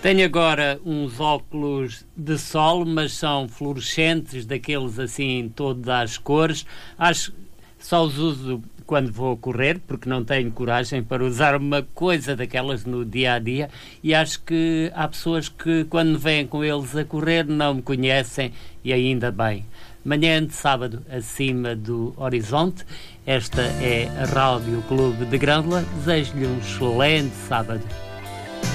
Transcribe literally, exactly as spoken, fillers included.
Tenho agora uns óculos de sol, mas são fluorescentes, daqueles assim, todos às cores. Acho só os uso quando vou correr, porque não tenho coragem para usar uma coisa daquelas no dia-a-dia, e acho que há pessoas que, quando vêm com eles a correr, não me conhecem, e ainda bem. Manhã de sábado, acima do horizonte. Esta é a Rádio Clube de Grândola. Desejo-lhe um excelente sábado.